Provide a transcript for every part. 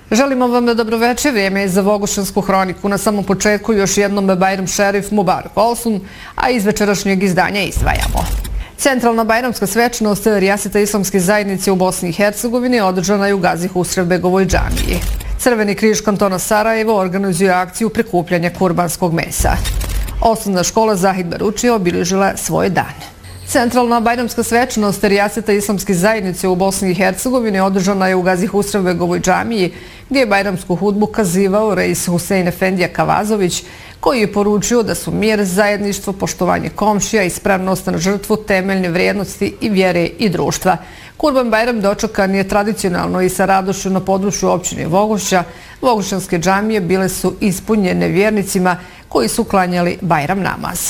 Želimo vam dobroveče, vrijeme je za Vogošansku hroniku. Na samom početku još jednom Bajram Šerif Mubarak Olsun, a iz večerašnjeg izdanja izdvajamo. Centralna bajramska svečanost Rijaseta islamske zajednice u Bosni i Hercegovini održana je u Gazi Husrevbegovoj džamiji. Crveni križ kantona Sarajevo organizuje akciju prikupljanja kurbanskog mesa. Osnovna škola Zahid Baruči obilježila svoj dan. Centralna bajramska svečanost Rijaseta islamske zajednice u Bosni i Hercegovini održana je u Gazi Husrevbegovoj džamiji, gdje je bajramsku hudbu kazivao reis Husein Efendija Kavazović, koji je poručio da su mir, zajedništvo, poštovanje komšija i spremnost na žrtvu temeljne vrijednosti i vjere i društva. Kurban Bajram dočekan je tradicionalno i sa radošću na području općine Vogošća. Vogošćanske džamije bile su ispunjene vjernicima koji su klanjali Bajram namaz.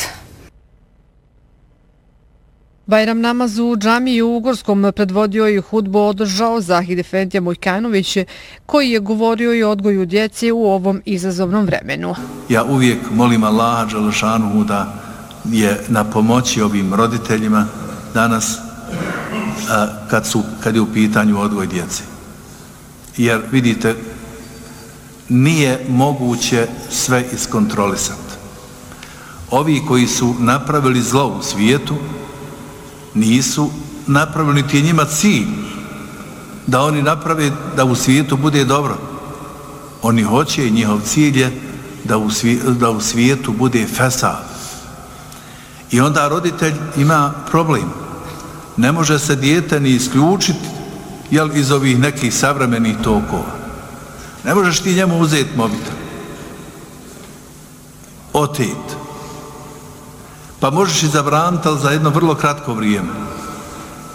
Bajram namaz u džamiji u Ugorskom predvodio i hudbu održao Zahid Efendija Mujkanović, koji je govorio i o odgoju djece u ovom izazovnom vremenu. Ja uvijek molim Allaha dželešanuhu da je na pomoći ovim roditeljima danas kad je u pitanju odgoj djece. Jer vidite, nije moguće sve iskontrolisati. Ovi koji su napravili zlo u svijetu nisu napravili, niti je njima cilj da oni naprave da u svijetu bude dobro. Oni hoće i njihov cilj je da u svijetu bude fesad. I onda roditelj ima problem. Ne može se dijete ni isključiti iz ovih nekih savremenih tokova. Ne možeš ti njemu uzeti mobitel. Otet. Pa možeš i zabraniti, ali za jedno vrlo kratko vrijeme.